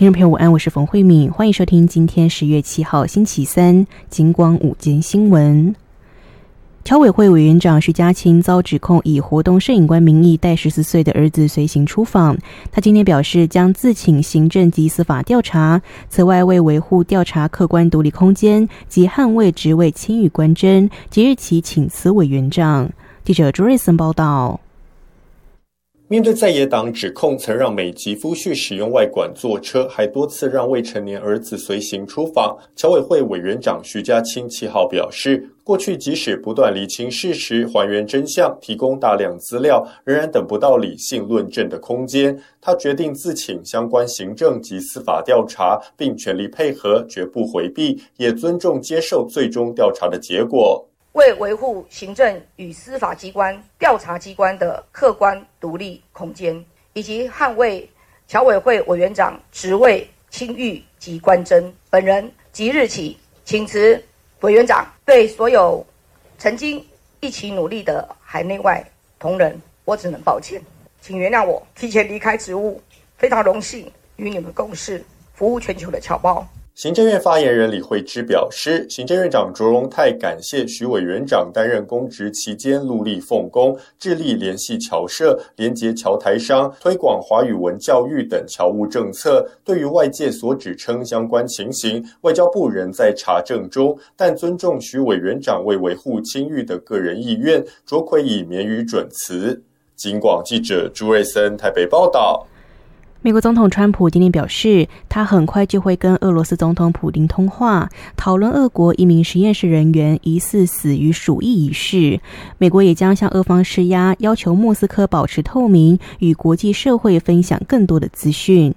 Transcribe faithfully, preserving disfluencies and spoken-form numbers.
听众朋友午安，我是冯慧敏，欢迎收听今天十月七号星期三金光午间新闻。侨委会委员长徐家清遭指控以活动摄影官名义带十四岁的儿子随行出访，他今天表示将自请行政及司法调查，此外为维护调查客观独立空间及捍卫职位清誉官箴，即日起请辞委员长。记者朱瑞森报道。 面对在野党指控曾让美籍夫婿使用外管坐车，还多次让未成年儿子随行出访，侨委会委员长徐家清七号表示，过去即使不断厘清事实、还原真相、提供大量资料，仍然等不到理性论证的空间。他决定自请相关行政及司法调查，并全力配合，绝不回避，也尊重接受最终调查的结果。 为维护行政与司法机关、调查机关的客观独立空间，以及捍卫侨委会委员长职位清誉及官箴，本人即日起请辞委员长。对所有曾经一起努力的海内外同仁，我只能抱歉，请原谅我提前离开职务。非常荣幸与你们共事，服务全球的侨胞。 行政院发言人李慧芝表示，行政院长卓荣泰感谢徐委员长担任公职期间戮力奉公，致力联系侨社、连结侨台商、推广华语文教育等侨务政策。对于外界所指称相关情形，外交部仍在查证中，但尊重徐委员长为维护清誉的个人意愿，卓奎以免予准辞。警广记者朱瑞森台北报道。 美国总统川普今天表示，他很快就会跟俄罗斯总统普丁通话，讨论俄国一名实验室人员疑似死于鼠疫一事。美国也将向俄方施压，要求莫斯科保持透明，与国际社会分享更多的资讯。